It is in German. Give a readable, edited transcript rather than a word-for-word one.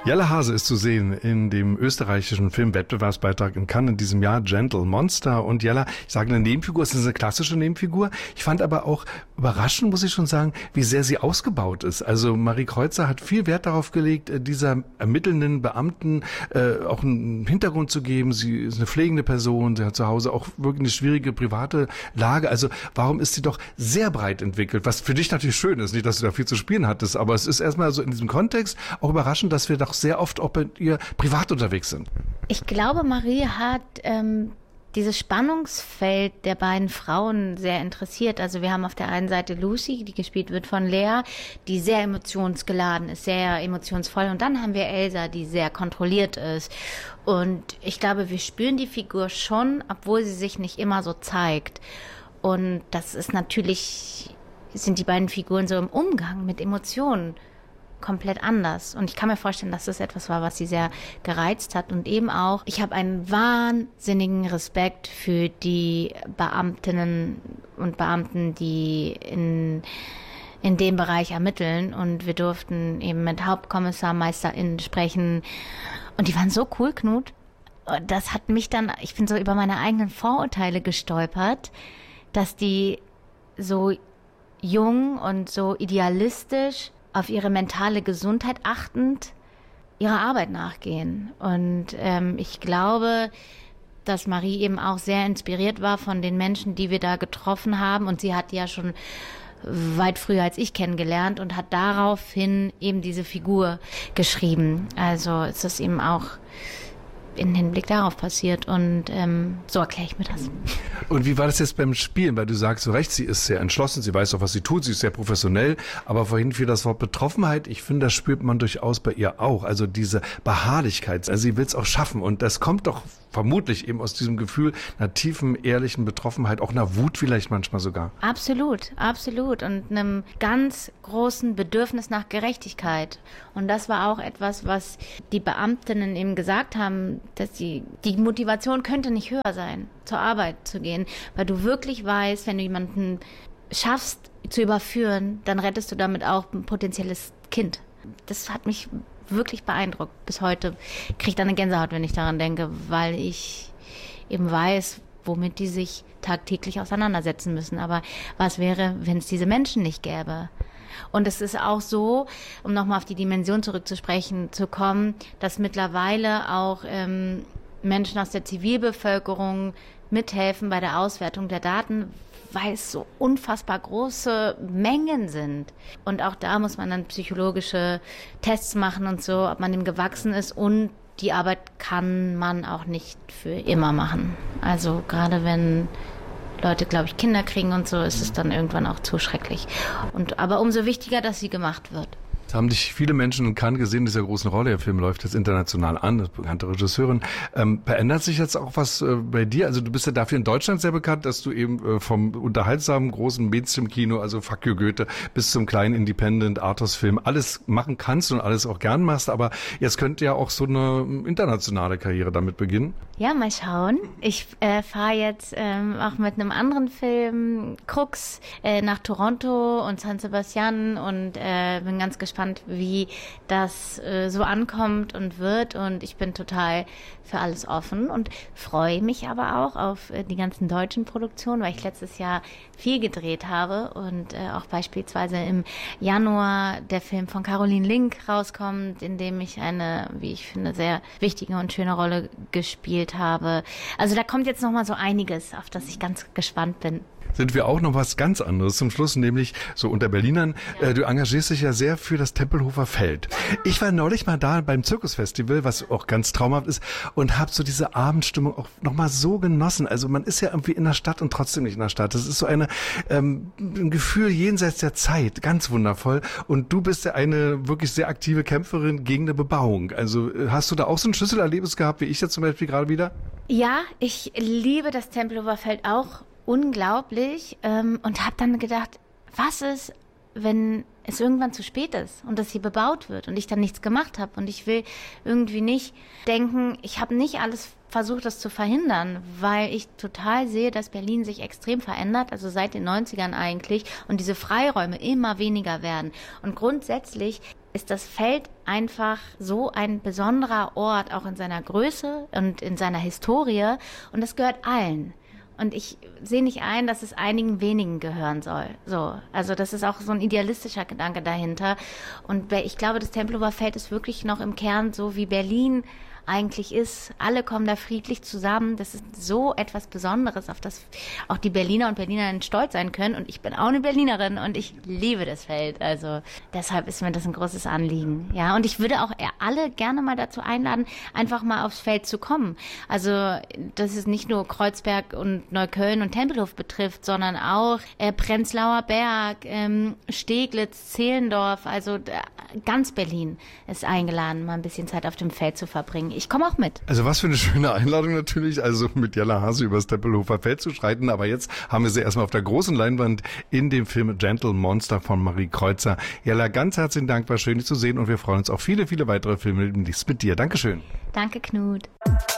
Jelle Hase ist zu sehen in dem österreichischen Filmwettbewerbsbeitrag in Cannes in diesem Jahr, Gentle Monster. Und Jelle, ich sage eine Nebenfigur, es ist eine klassische Nebenfigur. Ich fand aber auch überraschend, muss ich schon sagen, wie sehr sie ausgebaut ist. Also Marie Kreuzer hat viel Wert darauf gelegt, dieser ermittelnden Beamten auch einen Hintergrund zu geben. Sie ist eine pflegende Person, sie hat zu Hause auch wirklich eine schwierige private Lage. Also warum ist sie doch sehr breit entwickelt? Was für dich natürlich schön ist, nicht, dass du da viel zu spielen hattest, aber es ist erstmal so in diesem Kontext auch überraschend, dass wir doch sehr oft auch bei ihr privat unterwegs sind. Ich glaube, Marie hat dieses Spannungsfeld der beiden Frauen sehr interessiert. Also wir haben auf der einen Seite Lucy, die gespielt wird von Lea, die sehr emotionsgeladen ist, sehr emotionsvoll. Und dann haben wir Elsa, die sehr kontrolliert ist. Und ich glaube, wir spüren die Figur schon, obwohl sie sich nicht immer so zeigt. Und das ist natürlich, sind die beiden Figuren so im Umgang mit Emotionen komplett anders. Und ich kann mir vorstellen, dass das etwas war, was sie sehr gereizt hat. Und eben auch, ich habe einen wahnsinnigen Respekt für die Beamtinnen und Beamten, die in dem Bereich ermitteln. Und wir durften eben mit HauptkommissarmeisterInnen sprechen. Und die waren so cool, Knut. Das hat mich dann, ich bin so über meine eigenen Vorurteile gestolpert, dass die so jung und so idealistisch auf ihre mentale Gesundheit achtend ihrer Arbeit nachgehen. Und ich glaube, dass Marie eben auch sehr inspiriert war von den Menschen, die wir da getroffen haben. Und sie hat ja schon weit früher als ich kennengelernt und hat daraufhin eben diese Figur geschrieben. Also es ist eben auch in Hinblick darauf passiert und so erkläre ich mir das. Und wie war das jetzt beim Spielen? Weil du sagst, so recht, sie ist sehr entschlossen, sie weiß auch, was sie tut, sie ist sehr professionell, aber vorhin fiel das Wort Betroffenheit. Ich finde, das spürt man durchaus bei ihr auch, also diese Beharrlichkeit. Also sie will es auch schaffen und das kommt doch vermutlich eben aus diesem Gefühl einer tiefen, ehrlichen Betroffenheit, auch einer Wut vielleicht manchmal sogar. Absolut, absolut und einem ganz großen Bedürfnis nach Gerechtigkeit. Und das war auch etwas, was die Beamtinnen eben gesagt haben, dass die Motivation könnte nicht höher sein, zur Arbeit zu gehen, weil du wirklich weißt, wenn du jemanden schaffst zu überführen, dann rettest du damit auch ein potenzielles Kind. Das hat mich wirklich beeindruckt. Bis heute kriege ich dann eine Gänsehaut, wenn ich daran denke, weil ich eben weiß, womit die sich tagtäglich auseinandersetzen müssen. Aber was wäre, wenn es diese Menschen nicht gäbe? Und es ist auch so, um nochmal auf die Dimension zurückzusprechen zu kommen, dass mittlerweile auch Menschen aus der Zivilbevölkerung mithelfen bei der Auswertung der Daten, weil es so unfassbar große Mengen sind. Und auch da muss man dann psychologische Tests machen und so, ob man dem gewachsen ist. Und die Arbeit kann man auch nicht für immer machen. Also gerade wenn Leute, glaube ich, Kinder kriegen und so, ist es dann irgendwann auch zu schrecklich. Aber umso wichtiger, dass sie gemacht wird. Es haben dich viele Menschen in Cannes gesehen, in dieser großen Rolle. Der Film läuft jetzt international an, das bekannte Regisseurin. Verändert sich jetzt auch was bei dir? Also du bist ja dafür in Deutschland sehr bekannt, dass du eben vom unterhaltsamen großen Mainstream-Kino, also Fuck you Goethe, bis zum kleinen Independent Arthouse-Film alles machen kannst und alles auch gern machst. Aber jetzt könnte ja auch so eine internationale Karriere damit beginnen. Ja, mal schauen. Ich fahre jetzt auch mit einem anderen Film, Crux, nach Toronto und San Sebastian und bin ganz gespannt, wie das so ankommt und wird. Und ich bin total für alles offen und freue mich aber auch auf die ganzen deutschen Produktionen, weil ich letztes Jahr viel gedreht habe und auch beispielsweise im Januar der Film von Caroline Link rauskommt, in dem ich eine, wie ich finde, sehr wichtige und schöne Rolle gespielt habe. Also da kommt jetzt noch mal so einiges, auf das ich ganz gespannt bin. Sind wir auch noch was ganz anderes zum Schluss, nämlich so unter Berlinern. Ja. Du engagierst dich ja sehr für das Tempelhofer Feld. Ich war neulich mal da beim Zirkusfestival, was auch ganz traumhaft ist, und habe so diese Abendstimmung auch noch mal so genossen. Also man ist ja irgendwie in der Stadt und trotzdem nicht in der Stadt. Das ist so ein Gefühl jenseits der Zeit, ganz wundervoll. Und du bist ja eine wirklich sehr aktive Kämpferin gegen eine Bebauung. Also hast du da auch so ein Schlüsselerlebnis gehabt, wie ich jetzt zum Beispiel gerade wieder? Ja, ich liebe das Tempelhofer Feld auch unglaublich und habe dann gedacht, was ist, wenn es irgendwann zu spät ist und das hier bebaut wird und ich dann nichts gemacht habe und ich will irgendwie nicht denken, ich habe nicht alles versucht, das zu verhindern, weil ich total sehe, dass Berlin sich extrem verändert, also seit den 90ern eigentlich und diese Freiräume immer weniger werden und grundsätzlich ist das Feld einfach so ein besonderer Ort, auch in seiner Größe und in seiner Historie. Und das gehört allen. Und ich sehe nicht ein, dass es einigen wenigen gehören soll. So, also das ist auch so ein idealistischer Gedanke dahinter. Und ich glaube, das Tempelhofer Feld ist wirklich noch im Kern so, wie Berlin eigentlich ist. Alle kommen da friedlich zusammen. Das ist so etwas Besonderes, auf das auch die Berliner und Berlinerinnen stolz sein können. Und ich bin auch eine Berlinerin und ich liebe das Feld. Also deshalb ist mir das ein großes Anliegen. Ja, und ich würde auch alle gerne mal dazu einladen, einfach mal aufs Feld zu kommen. Also, dass es nicht nur Kreuzberg und Neukölln und Tempelhof betrifft, sondern auch Prenzlauer Berg, Steglitz, Zehlendorf. Also ganz Berlin ist eingeladen, mal ein bisschen Zeit auf dem Feld zu verbringen. Ich komme auch mit. Also was für eine schöne Einladung natürlich, also mit Jella Hase übers Tempelhofer Feld zu schreiten. Aber jetzt haben wir sie erstmal auf der großen Leinwand in dem Film Gentle Monster von Marie Kreuzer. Jella, ganz herzlichen Dank, war schön, dich zu sehen und wir freuen uns auf viele, viele weitere Filme demnächst mit dir. Dankeschön. Danke, Knut.